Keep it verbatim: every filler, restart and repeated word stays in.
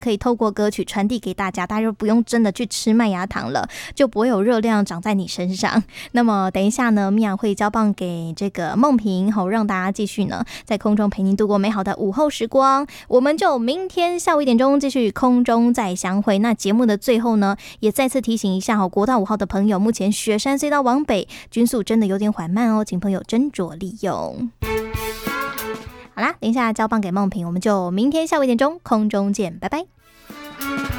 可以透过歌曲传递给大家，大家就不用真的去吃麦芽糖了，就不会有热量长在你身上。那么等一下呢，米娅会交棒给这个梦萍，好让大家继续呢在空中陪您度过美好的午后时光。我们就明天下午一点钟继续空中再相会。那节目的最后呢，也再次提醒一下哦，国道五号的朋友，目前雪山隧道往北均速真的有点缓慢哦，请朋友斟酌利用。好啦，等一下交棒给梦萍，我们就明天下午一点钟空中见，拜拜。